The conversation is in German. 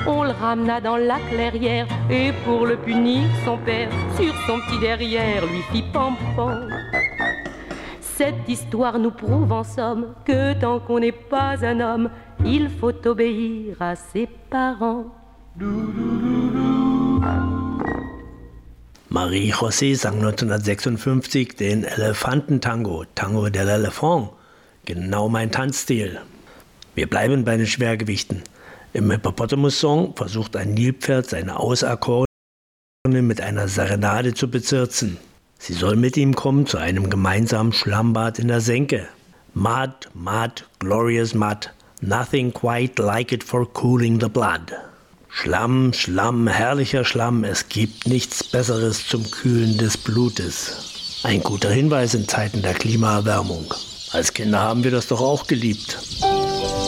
On le ramena dans la clairière et pour le punir, son père, sur son petit derrière, lui fit pam-pam. Cette histoire nous prouve en somme que tant qu'on n'est pas un homme, il faut obéir à ses parents. Marie-José sang 1956 den Elefantentango, Tango del Elefant. Genau mein Tanzstil. Wir bleiben bei den Schwergewichten. Im Hippopotamus-Song versucht ein Nilpferd seine Auserkorene mit einer Serenade zu bezirzen. Sie soll mit ihm kommen zu einem gemeinsamen Schlammbad in der Senke. Mud, mud, glorious mud, nothing quite like it for cooling the blood. Schlamm, Schlamm, herrlicher Schlamm, es gibt nichts Besseres zum Kühlen des Blutes. Ein guter Hinweis in Zeiten der Klimaerwärmung. Als Kinder haben wir das doch auch geliebt.